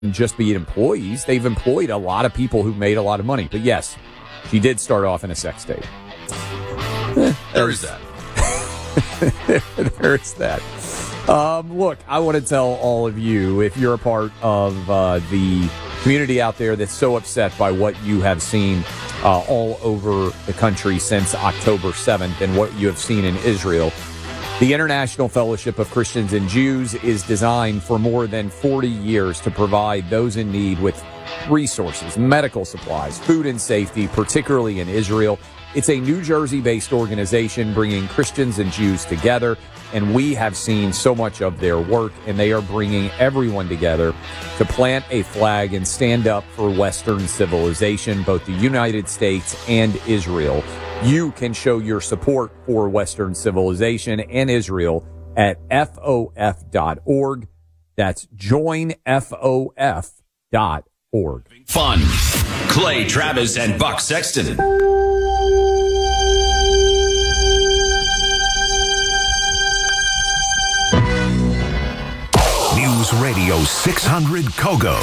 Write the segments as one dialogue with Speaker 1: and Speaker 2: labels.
Speaker 1: just be employees. They've employed a lot of people who made a lot of money. But yes, she did start off in a sex tape.
Speaker 2: There is that.
Speaker 1: There's that. Look, I want to tell all of you, if you're a part of the community out there that's so upset by what you have seen all over the country since October 7th and what you have seen in Israel, the International Fellowship of Christians and Jews is designed for more than 40 years to provide those in need with resources, medical supplies, food and safety, particularly in Israel. It's a New Jersey-based organization bringing Christians and Jews together, and we have seen so much of their work, and they are bringing everyone together to plant a flag and stand up for Western civilization, both the United States and Israel. You can show your support for Western civilization and Israel at FOF.org. That's joinfof.org.
Speaker 3: Fun. Clay Travis and Buck Sexton.
Speaker 4: News Radio 600 Kogo.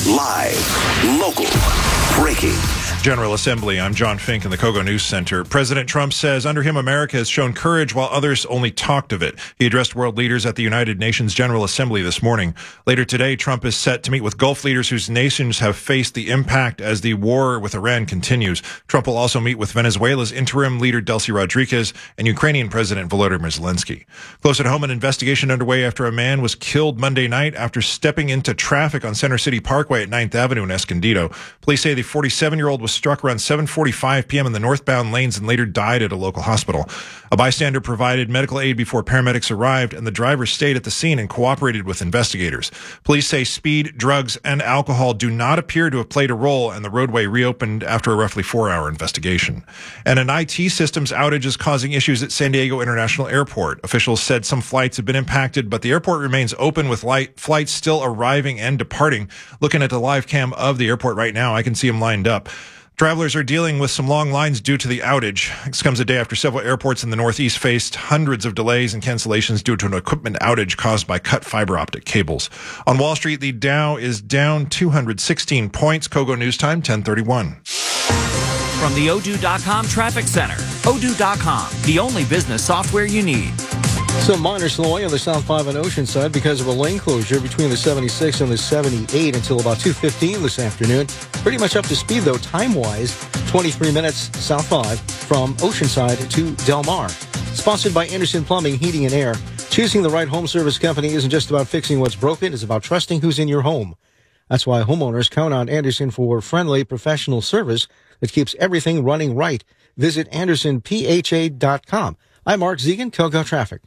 Speaker 4: Live, local, breaking.
Speaker 5: General Assembly, I'm John Fink in the Kogo News Center. President Trump says under him, America has shown courage while others only talked of it. He addressed world leaders at the United Nations General Assembly this morning. Later today, Trump is set to meet with Gulf leaders whose nations have faced the impact as the war with Iran continues. Trump will also meet with Venezuela's interim leader, Delcy Rodriguez, and Ukrainian President Volodymyr Zelensky. Close at home, an investigation underway after a man was killed Monday night after stepping into traffic on Center City Parkway at 9th Avenue in Escondido. Police say the 47-year-old was struck around 7:45 p.m. in the northbound lanes and later died at a local hospital. A bystander provided medical aid before paramedics arrived, and the driver stayed at the scene and cooperated with investigators. Police say speed, drugs, and alcohol do not appear to have played a role, and the roadway reopened after a roughly 4-hour investigation. And an IT systems outage is causing issues at San Diego International Airport. Officials said some flights have been impacted, but the airport remains open with flights still arriving and departing. Looking at the live cam of the airport right now, I can see them lined up. Travelers are dealing with some long lines due to the outage. This comes a day after several airports in the Northeast faced hundreds of delays and cancellations due to an equipment outage caused by cut fiber optic cables. On Wall Street, the Dow is down 216 points. Kogo News Time, 10:31.
Speaker 6: From the Odoo.com Traffic Center. Odoo.com, the only business software you need.
Speaker 7: Some minor slowing on the South 5 and Oceanside because of a lane closure between the 76 and the 78 until about 2:15 this afternoon. Pretty much up to speed, though, time-wise. 23 minutes South 5 from Oceanside to Del Mar. Sponsored by Anderson Plumbing, Heating, and Air. Choosing the right home service company isn't just about fixing what's broken. It's about trusting who's in your home. That's why homeowners count on Anderson for friendly, professional service that keeps everything running right. Visit AndersonPHA.com. I'm Mark Zegan, Kogo Traffic.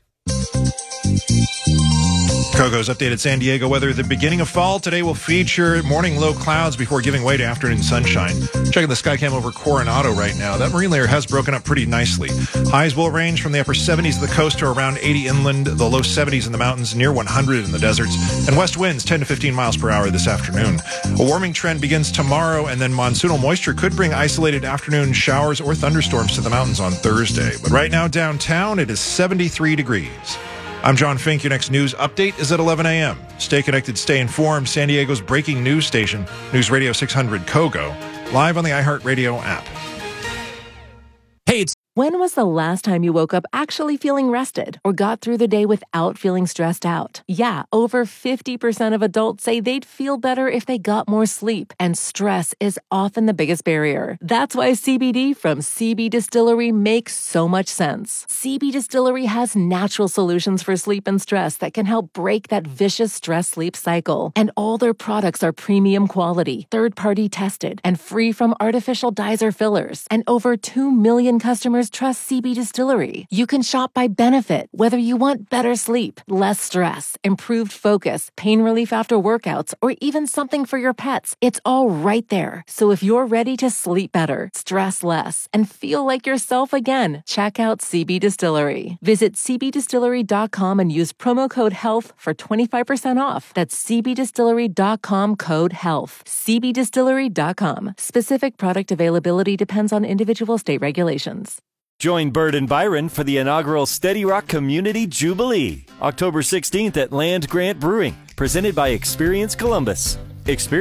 Speaker 5: Kogo's updated San Diego weather. The beginning of fall today will feature morning low clouds before giving way to afternoon sunshine. Checking the Skycam over Coronado right now. That marine layer has broken up pretty nicely. Highs will range from the upper 70s of the coast to around 80 inland, the low 70s in the mountains, near 100 in the deserts, and west winds 10 to 15 miles per hour this afternoon. A warming trend begins tomorrow, and then monsoonal moisture could bring isolated afternoon showers or thunderstorms to the mountains on Thursday. But right now downtown, it is 73 degrees. I'm John Fink. Your next news update is at 11 a.m. Stay connected, stay informed. San Diego's breaking news station, News Radio 600 Kogo, live on the iHeartRadio app.
Speaker 6: Hey, when was the last time you woke up actually feeling rested or got through the day without feeling stressed out? Yeah, over 50% of adults say they'd feel better if they got more sleep, and stress is often the biggest barrier. That's why CBD from CB Distillery makes so much sense. CB Distillery has natural solutions for sleep and stress that can help break that vicious stress-sleep cycle. And all their products are premium quality, third-party tested, and free from artificial dyes or fillers. And over 2 million customers trust CB Distillery. You can shop by benefit, whether you want better sleep, less stress, improved focus, pain relief after workouts, or even something for your pets. It's all right there. So if you're ready to sleep better, stress less, and feel like yourself again, check out CB Distillery. Visit cbdistillery.com and use promo code HEALTH for 25% off. That's cbdistillery.com, code HEALTH. cbdistillery.com. Specific product availability depends on individual state regulations.
Speaker 8: Join Bird and Byron for the inaugural Steady Rock Community Jubilee, October 16th at Land Grant Brewing, presented by Experience Columbus. Experience